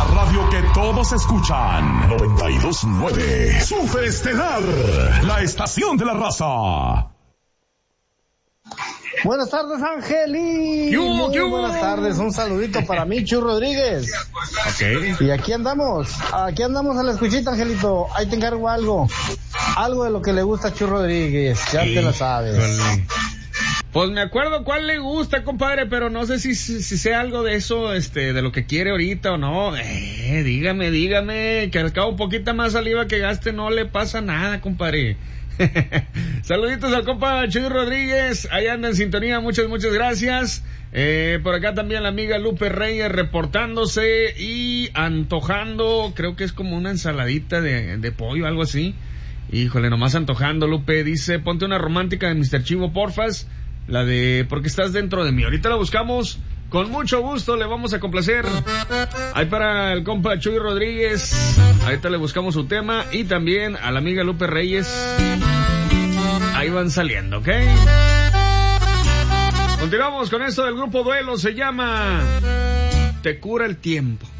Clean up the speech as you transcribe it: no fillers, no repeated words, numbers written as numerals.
La radio que todos escuchan. 92.9. Super Estelar. La estación de la raza. Buenas tardes, Ángel. Muy buenas tardes. Un saludito para mí, Chu Rodríguez. Ok. Y aquí andamos a la escuchita, Angelito. Ahí te encargo algo de lo que le gusta a Chu Rodríguez. Ya te lo sabes. Pues me acuerdo cuál le gusta, compadre, pero no sé si sea algo de eso, de lo que quiere ahorita o no. Dígame, que al cabo poquita más saliva que gaste no le pasa nada, compadre. Saluditos al compa Chuy Rodríguez, ahí anda en sintonía, muchas gracias. Por acá también la amiga Lupe Reyes reportándose y antojando, creo que es como una ensaladita de pollo, algo así. Híjole, nomás antojando. Lupe dice, ponte una romántica de Mr. Chivo, porfas, la de Porque estás dentro de mí. Ahorita la buscamos, con mucho gusto le vamos a complacer. Ahí para el compa Chuy Rodríguez, ahorita le buscamos su tema. Y también a la amiga Lupe Reyes. Ahí van saliendo, ¿ok? Continuamos con esto del grupo Duelo, se llama Te cura el tiempo.